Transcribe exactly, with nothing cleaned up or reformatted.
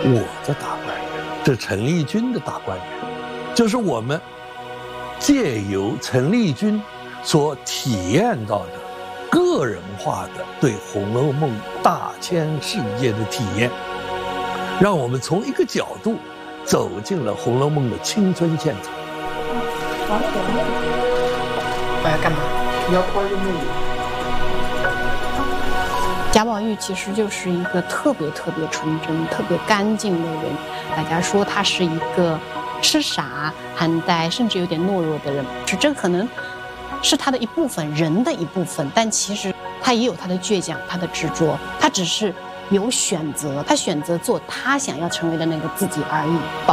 我的大观园，这陈丽君的大观园，就是我们借由陈丽君所体验到的个人化的对《红楼梦》大千世界的体验，让我们从一个角度走进了《红楼梦》的青春现场。 我要干嘛？你要夸这妹妹。 贾宝玉其实就是一个特别特别纯真、特别干净的人。大家说他是一个痴傻、憨呆，甚至有点懦弱的人，是这可能是他的一部分，人的一部分。但其实他也有他的倔强、他的执着，他只是有选择，他选择做他想要成为的那个自己而已。